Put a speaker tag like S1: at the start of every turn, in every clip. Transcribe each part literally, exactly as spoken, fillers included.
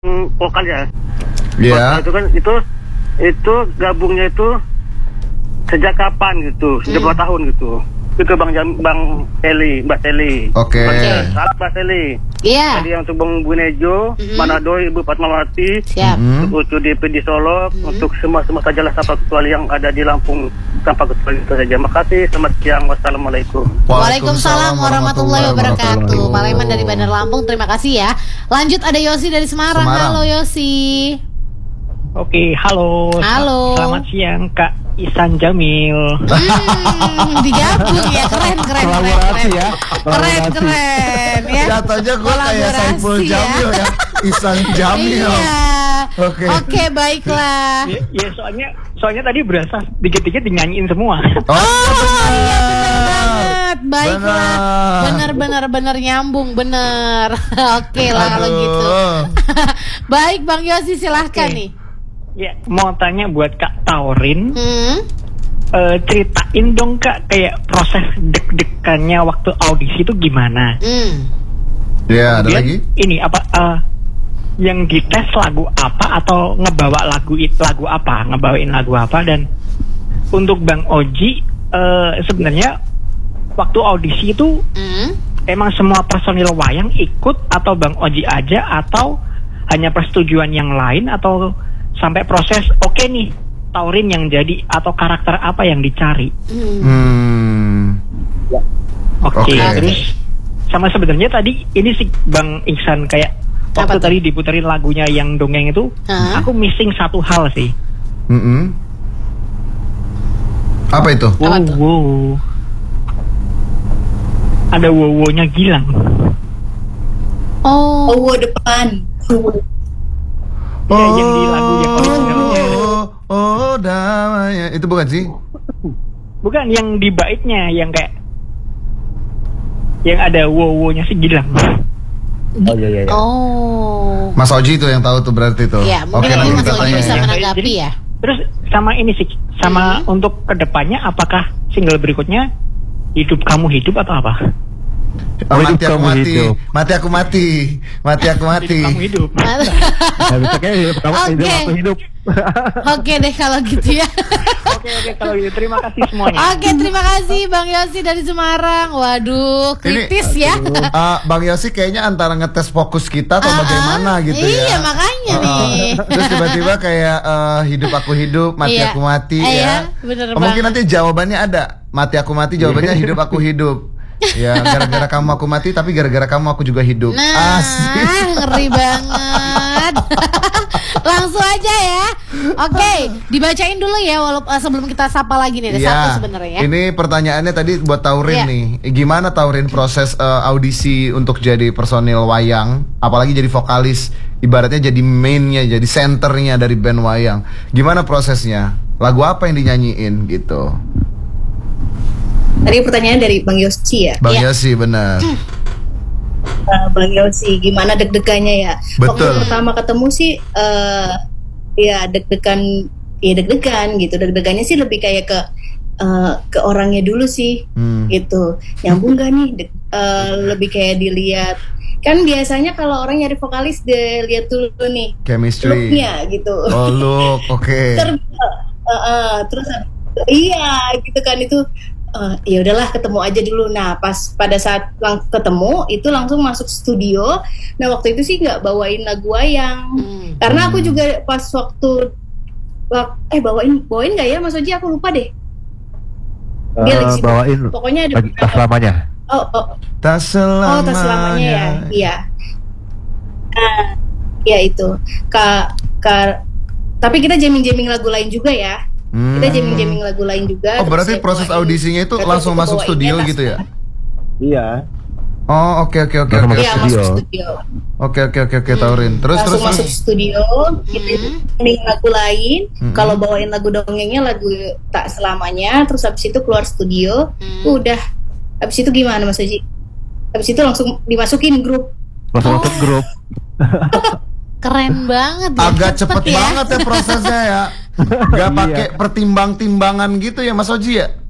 S1: vokal ya.
S2: Iya.
S1: Itu kan itu itu gabungnya itu sejak kapan gitu? Sejak berapa tahun gitu? Itu Bang Jam, Bang Teli, Mbak Teli.
S2: Oke.
S1: Oke. Salam Mbak Teli.
S3: Iya.
S1: Tadi yang untuk Bang Bunejo,
S3: Mm-hmm.
S1: Manado, Ibu Fatmawati,
S3: Siap.
S2: Hmm.
S1: untuk D P di Solo,
S3: Mm-hmm.
S1: untuk semua semua sajalah tanpa kecuali yang ada di Lampung tanpa kecuali itu saja. Makasih. Selamat siang. Wassalamualaikum.
S3: Waalaikumsalam warahmatullahi wabarakatuh. Maleman dari Bandar Lampung, terima kasih ya. Lanjut ada Yosi dari Semarang.
S2: Semarang.
S3: Halo Yosi.
S4: Oke, halo.
S3: Halo.
S4: Selamat siang Kak Ihsan Jamil.
S3: Hmm, digabung ya, keren keren keren
S5: Kolaborasi
S3: keren.
S5: ya.
S3: Keren keren ya.
S2: Jatuhnya gue kayak
S3: Kolaborasi
S2: Saiful
S3: ya.
S2: Jamil ya. Ihsan Jamil.
S3: Iya.
S2: Oke.
S3: Oke, baiklah.
S4: Ya, ya soalnya soalnya tadi berasa dikit-dikit dinyanyiin semua.
S2: Oh,
S3: Oh iya benar banget. Baiklah.
S2: Benar.
S3: Benar benar benar nyambung benar. Oke lah kalau
S2: Aduh.
S3: gitu. Baik Bang Yosi silahkan
S4: Oke.
S3: nih.
S4: Ya, mau tanya buat Kak Taurin,
S3: Hmm.
S4: eh, ceritain dong Kak kayak proses deg-degannya waktu audisi itu gimana?
S3: Hmm.
S2: Ya, ada
S4: Kemudian
S2: lagi?
S4: Ini apa? eh, yang dites lagu apa atau ngebawa lagu it lagu apa? Ngebawain lagu apa? Dan untuk Bang Oji, eh, sebenarnya waktu audisi itu
S3: Hmm.
S4: emang semua personil wayang ikut atau Bang Oji aja atau hanya persetujuan yang lain atau sampai proses oke okay nih Taurin yang jadi atau karakter apa yang dicari?
S3: Hmm.
S2: Hmm.
S4: Oke,
S2: Oke.
S4: terus sama sebenarnya tadi ini sih Bang Ihsan kayak waktu
S3: Apa tuh?
S4: tadi diputerin lagunya yang dongeng itu,
S3: Hah?
S4: aku missing satu hal sih.
S2: Mm-mm. Apa itu?
S3: Apa tuh?
S4: wow. Ada wow-nya Gilang.
S3: Oh.
S6: Oh, depan.
S4: Ya, yang di lagu yang originalnya.
S2: Oh, oh, damai. Itu bukan sih?
S4: Bukan yang di baitnya yang kayak yang ada wow-nya si Gilang.
S5: Oh iya iya. iya.
S3: Oh.
S2: Mas Oji itu yang tahu tuh berarti tuh.
S3: Ya, mungkin
S2: Oke, nanti
S3: nanti Mas
S2: kita
S3: Oji
S2: tanya
S3: bisa
S2: ya.
S3: menanggapi ya.
S4: Terus sama ini sih, sama untuk kedepannya apakah single berikutnya Hidup Kamu Hidup atau apa?
S2: Oh,
S5: Hidup
S2: mati aku
S5: kamu
S2: mati.
S5: hidup.
S2: Mati aku mati. Mati aku mati.
S4: Hidup Kamu Hidup.
S5: Nah, bisa kayak hidup kamu
S3: Oke.
S5: hidup aku hidup.
S3: Oke deh kalau gitu ya.
S4: Oke oke kalau gitu terima kasih semuanya.
S3: Oke, terima kasih Bang Yosi dari Semarang. Waduh, kritis ya.
S2: Eh, Bang Yosi kayaknya antara ngetes fokus kita atau
S3: Ah,
S2: bagaimana
S3: ah.
S2: gitu
S3: Iya,
S2: ya.
S3: makanya
S2: Ah,
S3: nih.
S2: Terus tiba-tiba kayak eh, hidup aku hidup, mati
S3: Iya.
S2: aku mati
S3: Eh,
S2: ya.
S3: ya, bener
S2: Oh, mungkin
S3: banget.
S2: nanti jawabannya ada. Mati aku mati jawabannya hidup aku hidup. Ya, gara-gara kamu aku mati tapi gara-gara kamu aku juga hidup.
S3: Nah,
S2: Asik.
S3: ngeri banget. Langsung aja ya. Oke, dibacain dulu ya walaupun uh, sebelum kita sapa lagi nih ada
S2: Iya.
S3: satu sebenarnya ya.
S2: Ini pertanyaannya tadi buat
S3: Iya.
S2: Taurin nih. Gimana Taurin proses eh, audisi untuk jadi personil wayang, apalagi jadi vokalis, ibaratnya jadi mainnya, jadi senternya dari band wayang. Gimana prosesnya? Lagu apa yang dinyanyiin gitu?
S6: Tadi pertanyaan dari Bang Yosi ya.
S2: Bang
S3: Iya.
S2: Yosi benar.
S6: Uh, Bang Yosi, gimana deg-degannya ya?
S2: Betul.
S6: Waktu pertama ketemu sih, uh, ya deg-degan, ya deg-degan gitu. Deg-degannya sih lebih kayak ke uh, ke orangnya dulu sih,
S2: Hmm.
S6: gitu. Nyambung gak nih? Deg- uh, lebih kayak dilihat. Kan biasanya kalau orang nyari vokalis dilihat dulu nih
S2: Chemistry.
S6: looknya gitu.
S2: Oh, look, oke.
S6: Ter- uh, uh, terus iya gitu kan itu. Uh, ya udahlah ketemu aja dulu. Nah pas pada saat lang- ketemu itu langsung masuk studio. Nah waktu itu sih nggak bawain lagu wayang,
S3: Hmm.
S6: karena aku juga pas waktu wak- eh bawain bawain nggak ya Mas Oji, aku lupa deh. Dia
S5: Eh,
S6: lagi sibuk.
S5: bawain
S6: Pokoknya ada
S5: lagi tas lamanya.
S6: oh oh
S2: Tak selamanya.
S6: oh tas selamanya ya, iya. Nah, ya itu kak kak. Tapi kita jamming-jamming lagu lain juga ya.
S2: Hmm.
S6: Kita jamming-jamming lagu lain juga.
S2: Oh,
S6: terus
S2: berarti
S6: saya
S2: proses
S6: bawain.
S2: audisinya itu
S6: Terus
S2: langsung
S6: aku
S2: masuk
S6: bawainnya
S2: studio
S6: tas
S2: gitu ya?
S5: Iya.
S2: Oh, oke oke oke
S5: Langsung
S2: oke.
S6: Iya
S5: Studio.
S6: masuk studio.
S2: Oke oke oke oke Taurin. Terus
S6: Langsung
S2: terus
S6: masuk
S2: terus.
S6: studio, kita nyanyi lagu lain.
S2: Hmm.
S6: Kalau bawain lagu dongengnya lagu tak selamanya, terus habis itu keluar studio,
S3: Hmm.
S6: udah. Habis itu gimana Mas Oji? Habis itu langsung dimasukin grup.
S5: Langsung masuk grup.
S3: Keren banget ya.
S2: Agak cepet
S3: ya.
S2: banget ya prosesnya ya. Gak
S5: Iya.
S2: pakai pertimbang-timbangan gitu ya Mas Oji ya?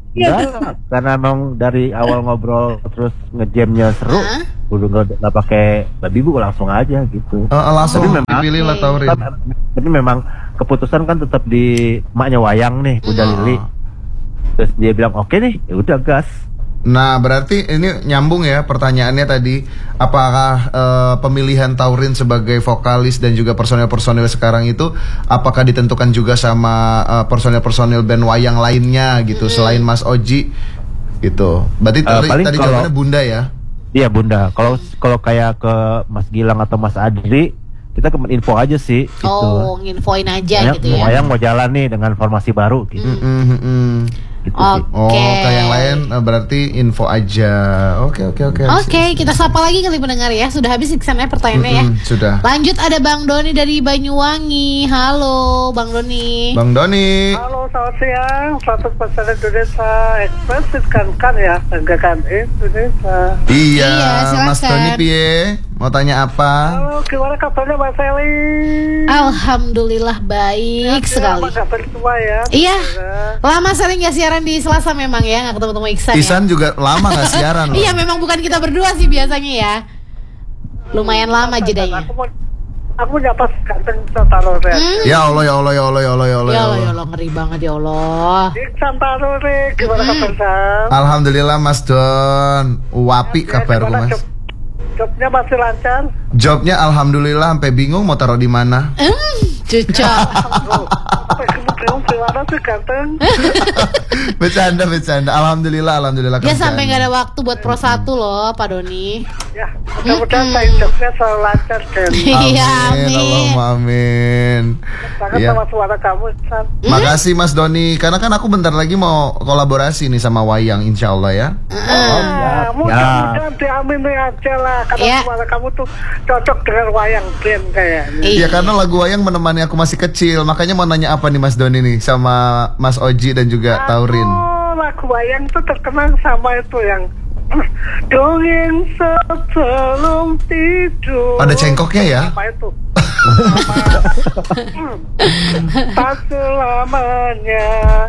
S5: Enggak lah, karena emang dari awal ngobrol terus ngejamnya seru,
S3: Hah?
S5: udah nggak nggak pakai babi bu, langsung aja gitu.
S2: Eh, langsung
S5: Tapi memang-
S2: dipilih lah Taurin.
S5: Tapi memang keputusan kan tetap di maknya Wayang nih, Bunda
S2: Hmm.
S5: Lili. Terus dia bilang oke nih, ya udah gas.
S2: Nah, berarti ini nyambung ya pertanyaannya tadi, apakah eh, pemilihan Taurin sebagai vokalis dan juga personil-personil sekarang itu apakah ditentukan juga sama eh, personil-personil band wayang lainnya gitu selain Mas Oji gitu. Berarti
S5: Eh,
S2: tadi,
S5: paling
S2: tadi
S5: kalau-
S2: jawabannya Bunda ya.
S5: Iya Bunda. Kalau kalau kayak ke Mas Gilang atau Mas Adri, kita ke info aja sih. Gitu.
S3: Oh, nginfoin aja
S5: Wayang,
S3: gitu ya.
S5: Wayang mau jalan nih dengan formasi baru gitu.
S2: Mm, mm, mm.
S5: gitu
S3: Oke.
S5: sih.
S2: Oh, kayak yang lain eh, berarti info aja. Oke, oke, oke.
S3: Oke, kita sapa lagi kali pendengar ya. Sudah habis Iksan ya pertanyaannya ya.
S2: Mm-mm, sudah.
S3: Lanjut ada Bang Doni dari Banyuwangi. Halo, Bang Doni.
S2: Bang Doni.
S1: Halo, selamat siang. seratus persen Indonesia Express kan ya, banggakan Indonesia.
S2: Iya,
S3: Iya, silakan.
S2: Mas Doni piye? Mau tanya apa?
S1: Halo, gimana kabarnya Mbak Sally?
S3: Alhamdulillah baik sekali.
S1: Apa kabar semua ya?
S3: Iya. Lama sering nggak siaran di Selasa memang ya, nggak ketemu-temu Iksan, ya.
S2: Isan juga lama gak siaran loh.
S3: Iya, memang bukan kita berdua sih biasanya ya. Lumayan lama jedanya.
S1: Aku mau aku mau nyapa ganteng Santaro Red.
S3: Hmm.
S2: Ya Allah, ya Allah, ya Allah, ya Allah, ya Allah.
S3: Ya
S2: ya
S3: Allah, ya
S2: Allah.
S3: Allah, ngeri banget ya Allah.
S1: Santaro Red, gimana kabar Sam?
S2: Alhamdulillah Mas Don. Wapi kabarku
S1: Gimana
S2: Mas.
S1: job- Jobnya masih lancar?
S2: Jobnya alhamdulillah sampai bingung mau taruh di mana.
S3: Hmm, cocok.
S1: Oh, sampai kamu gimana sih ganteng?
S2: Bercanda, bercanda. Alhamdulillah, alhamdulillah.
S3: Dia
S2: kerjaan.
S3: sampai nggak ada waktu buat Pro satu loh, Pak Doni.
S1: Ya, mudah-mudahan saya jobnya selalu lancar dan
S3: Iya,
S2: Amin,
S3: amin.
S2: Allahumma amin.
S1: sangat
S2: Iya.
S1: sama suara kamu, San.
S2: Makasih Mas Doni, karena kan aku bentar lagi mau kolaborasi nih sama Wayang, insya Allah ya.
S1: Ah, mudah-mudahan diamini aja lah, karena
S3: Iya.
S1: suara kamu tuh cocok dengan wayang band kayaknya.
S3: Iya.
S2: Iya, karena lagu Wayang menemani aku masih kecil, makanya mau nanya apa nih Mas Doni nih sama Mas Oji dan juga Taurin.
S1: Oh, lagu wayang tuh terkenal sama itu yang dongeng sebelum tidur.
S2: Ada cengkoknya ya?
S1: Apa itu? Tak selamanya.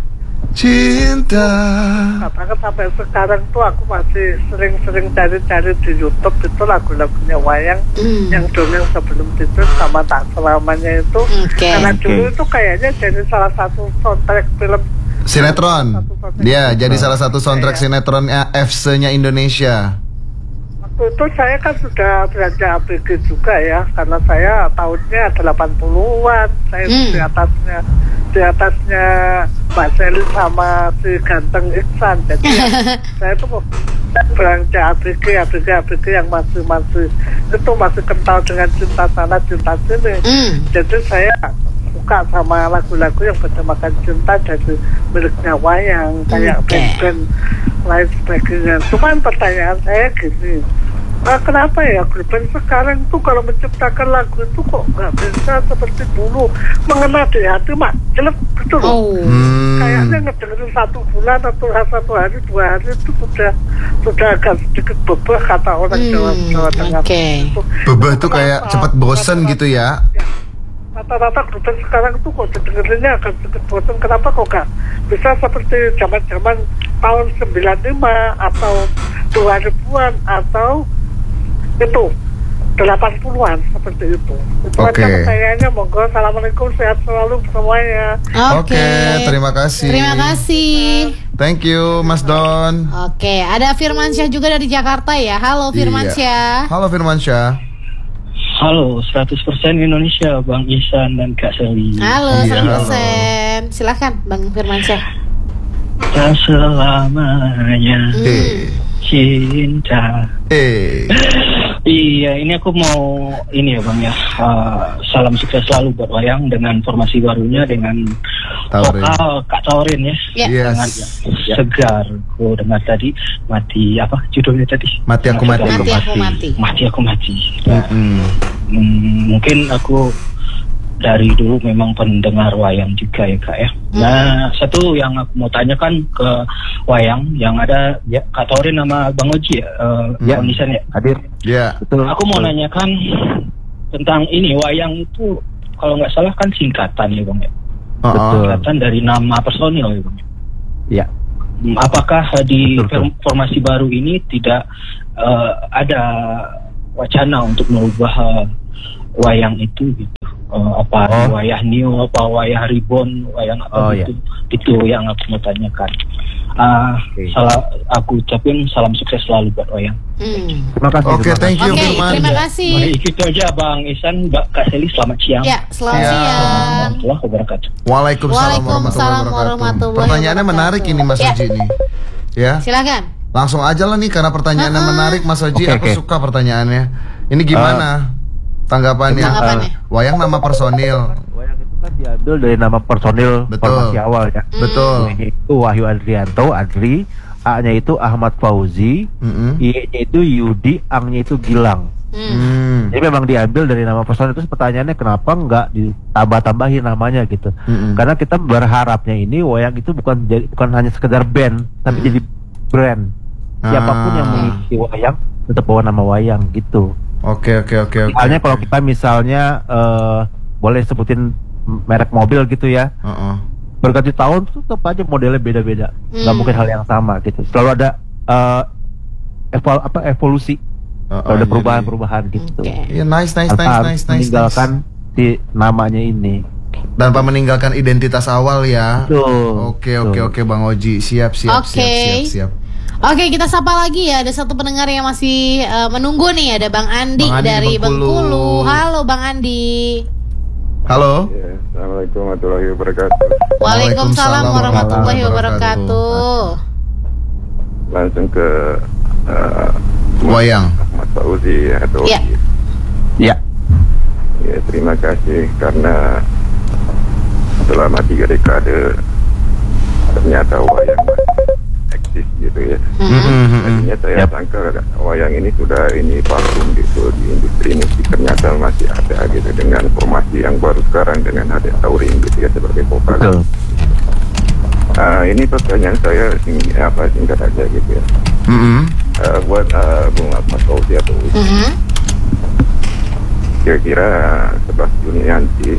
S2: Cinta.
S1: Katakan sampai sekarang tuh aku masih sering-sering cari-cari di YouTube itu lagu-lagunya wayang
S3: Hmm.
S1: yang dongeng sebelum tidur sama tak selamanya itu.
S3: Oke.
S1: Karena dulu
S5: Oke.
S1: itu kayaknya jadi salah satu soundtrack film.
S2: Sinetron. Dia jadi salah satu soundtrack sinetronnya F C-nya Indonesia.
S1: Waktu itu saya kan sudah belajar A B G juga ya, karena saya tahunnya delapan puluhan. Saya
S3: Hmm.
S1: di atasnya di atasnya Mbak Sally sama si ganteng Iksan. Jadi ya, saya tuh mau belanja A B G, A B G, A B G yang masih masih itu masih kental dengan cinta sana cinta sini.
S3: Hmm.
S1: Jadi saya suka sama lagu-lagu yang bertemakan cinta dari miliknya wayang kayak
S3: Oke.
S1: band-band lain sebagainya. Cuman pertanyaan saya gini, nah, kenapa ya grup band sekarang tuh kalau menciptakan lagu itu kok nggak bisa seperti dulu mengena di hati mak jelek gitu loh.
S3: Oh.
S2: Hmm.
S1: Kayaknya ngedengerin satu bulan atau satu hari dua hari itu sudah sudah agak sedikit bebah kata orang
S3: Hmm,
S1: Jawa Jawa Tengah.
S3: oke.
S1: Itu.
S2: Bebah tuh kayak
S1: Kenapa?
S2: cepet bosen gitu ya.
S1: Ya, rata-rata grup band sekarang tuh kok dengerinnya agak sedikit bosan. Kenapa kok gak bisa seperti zaman-zaman tahun sembilan puluh lima atau dua ribuan atau itu delapan puluhan seperti itu. Itu
S2: Oke.
S1: aja pertanyaannya. Monggo, assalamualaikum, sehat selalu semuanya.
S3: Oke.
S2: terima kasih.
S3: Terima kasih.
S2: Thank you Mas Don.
S3: Oke, ada Firmansyah juga dari Jakarta ya. Halo Firmansyah.
S2: Iya. Halo Firmansyah.
S7: Halo, seratus persen Indonesia, Bang Ihsan dan Kak Sally.
S3: Halo,
S2: Iya,
S3: seratus persen. Silakan Bang Firmansyah.
S7: Tak selamanya
S2: Eh,
S7: cinta.
S2: eh.
S7: Iya, ini aku mau ini ya Bang ya. uh, salam sukses selalu buat wayang dengan formasi barunya dengan
S2: Taurin.
S7: vokal Kak Taurin ya.
S3: Ya.
S2: Yes.
S7: Sangat segar. Aku dengar tadi mati apa judulnya tadi?
S2: Mati aku mati.
S3: Mati aku mati.
S7: Mati aku mati. Nah,
S2: Mm-mm.
S7: Hmm, mungkin aku dari dulu memang pendengar wayang juga ya Kak ya. Nah, satu yang aku mau tanyakan ke wayang yang ada ya, Kak Taurin sama Bang Oji ya, uh,
S2: Hmm.
S7: Bang Nisan ya.
S5: Hadir.
S2: Ya.
S5: Betul.
S7: Aku mau nanyakan tentang ini wayang itu kalau nggak salah kan singkatan ya Bang ya.
S2: Oh, oh.
S5: Betul.
S7: Singkatan dari nama personil ya Bang ya.
S5: Iya.
S7: hmm, apakah di
S5: Betul, betul.
S7: formasi baru ini tidak uh, ada wacana untuk merubah uh, wayang itu gitu? Uh, apa
S5: Oh.
S7: wayah Neo, apa wayah Reborn, wayang
S5: Oh,
S7: apa gitu? Itu yang aku mau tanyakan. Uh,
S5: Oke.
S7: salah, aku ucapin salam sukses selalu buat wayang.
S3: Hmm.
S5: Terima kasih.
S2: Oke,
S5: terima
S2: thank
S5: kasih.
S2: you
S3: Oke,
S2: Firman.
S3: terima kasih.
S7: Baik, itu aja Bang Ihsan, Mbak Kak Seli, selamat siang.
S3: Ya, selamat
S2: Siap.
S3: siang.
S7: Warahmatullahi wabarakatuh.
S2: Waalaikumsalam
S3: Waalaikumsalam
S2: warahmatullahi
S3: warahmatullahi
S2: wabarakatuh. Pertanyaannya
S3: wabarakatuh.
S2: menarik ini Mas
S3: Ya.
S2: Oji nih. Ya.
S3: Silakan.
S2: Langsung aja lah nih karena pertanyaannya
S3: Uh-uh.
S2: menarik Mas Oji.
S5: Oke,
S2: Aku
S5: oke.
S2: suka pertanyaannya. Ini gimana tanggapannya?
S3: Tanggapannya.
S2: Eh, wayang nama personil.
S5: Wayang itu kan diambil dari nama personil
S2: Betul.
S5: formasi awal ya.
S2: Betul.
S5: W-nya itu Wahyu Adrianto, Adri, A-nya itu Ahmad Fauzi,
S2: Mm-mm.
S5: I-nya itu Yudi, Ang-nya itu Gilang.
S3: Hmm.
S2: Hmm.
S5: Jadi memang diambil dari nama personil. Terus pertanyaannya kenapa nggak ditambah-tambahin namanya gitu?
S2: Mm-mm.
S5: Karena kita berharapnya ini wayang itu bukan jadi bukan hanya sekedar band, tapi
S2: Mm-mm.
S5: jadi brand. Siapapun yang
S2: Ah.
S5: mengisi wayang tetap bawa nama wayang gitu.
S2: Oke oke oke oke.
S5: Misalnya kalau kita misalnya eh, boleh sebutin merek mobil gitu ya.
S2: Uh-uh.
S5: Berganti tahun tuh tetap aja modelnya beda-beda, nggak
S3: Hmm.
S5: mungkin hal yang sama gitu. Selalu ada eh, evol apa evolusi,
S2: Uh-uh,
S5: selalu ada
S2: jadi-
S5: perubahan-perubahan gitu.
S3: Oke.
S2: Iya nice nice
S5: Tanpa
S2: nice
S5: harus
S2: nice nice.
S5: meninggalkan si namanya ini.
S2: Tanpa meninggalkan identitas awal ya.
S5: Betul.
S2: Oke oke
S5: Betul.
S2: oke Bang Oji. Siap siap
S3: Oke.
S2: siap siap siap.
S3: Oke, kita sapa lagi ya. Ada satu pendengar yang masih eh, menunggu nih. Ada Bang Andi,
S2: Bang Andi
S3: dari
S2: di Bengkulu.
S3: Bengkulu. Halo Bang Andi.
S2: Halo.
S8: Ya, Assalamualaikum warahmatullahi wabarakatuh.
S3: Waalaikumsalam
S2: Waalaikumsalam
S3: warahmatullahi
S2: warahmatullahi
S3: wabarakatuh.
S8: Langsung ke uh,
S2: Wayang.
S8: Ahmad Fauzi atau
S3: Ya.
S5: Ya.
S8: ya, terima kasih karena selama tiga dekade ternyata wayang masih eksis gitu ya.
S3: Mhm.
S2: Mm-mm.
S8: Tadinya saya
S5: Yap.
S8: sangka wayang ini sudah ini vakum gitu di industri musik, ternyata masih ada gitu dengan formasi yang baru sekarang dengan ada Taurin gitu ya sebagai vokalis.
S5: Betul.
S8: Ah, ini pertanyaan saya sing, apa singkat aja gitu ya.
S2: Mm-mm.
S8: Ah, buat ah, Bung Ahmad Fauzi atau
S3: Mhm.
S8: kira-kira sebelas Juni nanti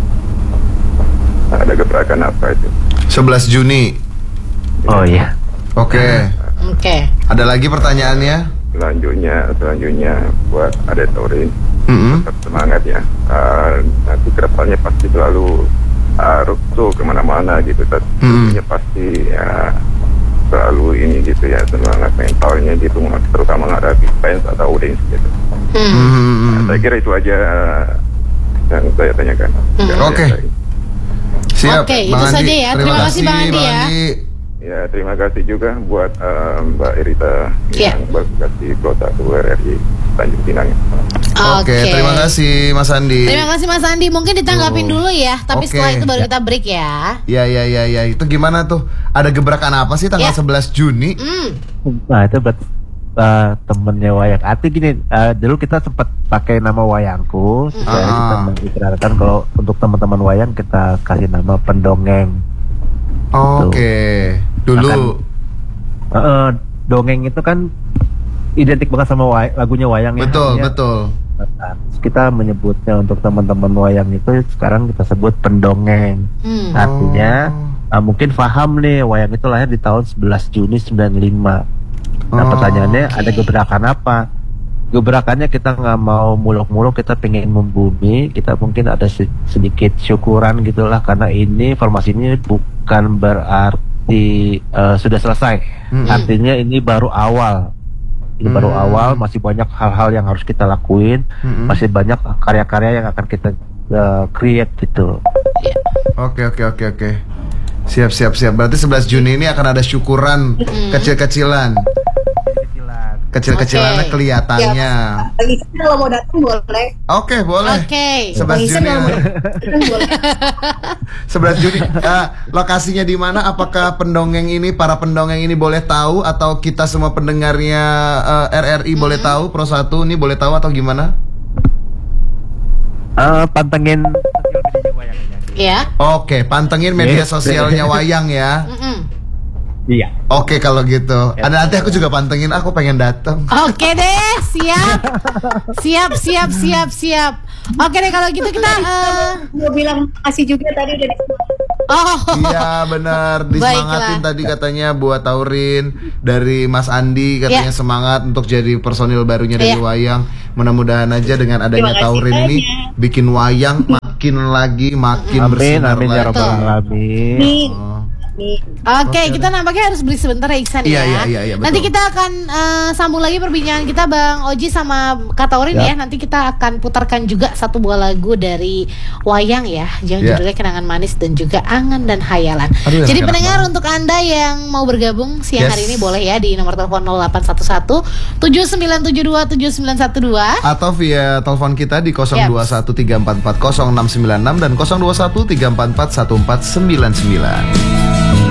S8: ada gebrakan apa itu?
S2: sebelas Juni.
S5: Oh iya.
S2: Oke.
S3: Oke.
S2: Ada lagi pertanyaannya?
S8: Selanjutnya, selanjutnya buat Ade Taurin,
S2: Mm-mm.
S8: tetap semangat ya. Ah, nanti kedepannya pasti selalu uh, rukso kemana-mana gitu.
S2: Hmm.
S8: Tentunya pasti ya selalu ini gitu ya, semangat mentalnya gitu, terutama menghadapi fans atau audiens gitu.
S3: Hmm.
S2: Mm-mm.
S8: Nah, saya kira itu aja uh, yang saya tanyakan.
S3: Hmm.
S8: Yang
S2: Oke.
S8: saya-
S2: Siap.
S3: Oke,
S2: Bang
S3: itu
S2: Andi.
S3: saja ya. Terima kasih, Bang Andi, ya.
S8: Ya, terima kasih juga buat uh, Mbak Irita
S3: Iya.
S8: yang baru kasih Pro satu R R I Tanjung Pinang.
S2: Oke, terima kasih Mas Andi.
S3: Terima kasih Mas Andi. Mungkin ditanggapin
S2: Tuh.
S3: dulu ya. Tapi
S2: Oke.
S3: setelah itu baru kita break ya.
S2: Ya ya ya ya, itu gimana tuh? Ada gebrakan apa sih tanggal
S3: Ya.
S2: sebelas Juni?
S3: Hmm.
S5: Nah itu buat uh, temennya wayang. Artinya gini, uh, dulu kita sempat pakai nama wayangku. Jadi
S2: Ah.
S5: kita mengikrarkan kalau untuk teman-teman wayang kita kasih nama pendongeng.
S2: Oke. Dulu.
S5: Uh, uh, dongeng itu kan identik banget sama way- lagunya wayang ya.
S2: Betul,
S5: Artinya,
S2: betul.
S5: Nah, kita menyebutnya untuk teman-teman wayang itu sekarang kita sebut pendongeng.
S3: Hmm.
S5: Artinya
S2: Oh.
S5: uh, mungkin paham nih wayang itu lahir di tahun sebelas Juni sembilan puluh lima. Nah
S2: Oh,
S5: pertanyaannya
S3: oke.
S5: ada gebrakan apa? Gebrakannya kita nggak mau muluk-muluk, kita pengen membumi, kita mungkin ada se- sedikit syukuran gitulah karena ini formasi ini bukan berarti uh, sudah selesai.
S2: Mm-mm.
S5: Artinya ini baru awal. Ini baru
S2: Hmm.
S5: awal, masih banyak hal-hal yang harus kita lakuin,
S2: Mm-mm.
S5: masih banyak karya-karya yang akan kita uh, create gitu.
S2: Oke oke oke oke. Siap siap siap. Berarti sebelas Juni ini akan ada syukuran kecil-kecilan. Kecil-kecilannya
S3: Oke.
S2: kelihatannya.
S6: Lagi kalau mau datang boleh.
S2: Oke, boleh.
S3: Oke.
S2: sebelas
S6: Bang Ihsan
S2: Juni.
S6: kalau mau
S2: ya.
S6: datang boleh.
S2: sebelas Juni. Eh, lokasinya di mana? Apakah pendongeng ini, para pendongeng ini boleh tahu atau kita semua pendengarnya eh, R R I boleh tahu? Pro satu ini boleh tahu atau gimana?
S5: Uh, pantengin sosial media wayang aja.
S3: Ya.
S2: Oke, pantengin media sosialnya Wayang ya.
S3: Mm-mm.
S5: Iya.
S2: Oke kalau gitu. Ada nanti aku juga pantengin. Aku pengen datang.
S3: Oke deh, siap. Siap, siap, siap, siap. Oke deh kalau gitu kita eh,
S6: Mau bilang makasih juga tadi udah di
S3: Oh.
S2: Iya benar, disemangatin
S3: Baiklah.
S2: tadi katanya buat Taurin dari Mas Andi katanya
S3: Ya.
S2: semangat untuk jadi personil barunya dari
S3: Ya.
S2: wayang. Mudah-mudahan aja dengan adanya
S6: Terima kasih
S2: Taurin ini
S6: banyak.
S2: bikin wayang makin lagi makin
S5: Amin,
S2: bersinar
S5: amin ya
S2: lagi.
S5: rabbal alamin.
S6: Nih,
S2: Oh.
S6: nih.
S3: Oke, kita nampaknya harus beri sebentar ya Iksan
S2: Iya,
S3: ya.
S2: iya, iya, iya, betul.
S3: Nanti kita akan eh, sambung lagi perbincangan kita Bang Oji sama Kak Taurin
S5: Ya.
S3: ya. Nanti kita akan putarkan juga satu buah lagu dari wayang ya. Yang
S2: Ya.
S3: judulnya Kenangan Manis dan juga Angan dan Hayalan.
S2: Aduh,
S3: Jadi
S2: enak-enak
S3: pendengar
S2: banget.
S3: untuk Anda yang mau bergabung siang
S2: Yes.
S3: hari ini boleh ya di nomor telepon nol delapan satu satu tujuh sembilan tujuh dua tujuh sembilan satu dua.
S2: Atau via telepon kita di nol dua satu tiga empat empat nol enam sembilan enam dan nol dua satu tiga empat empat satu empat sembilan sembilan.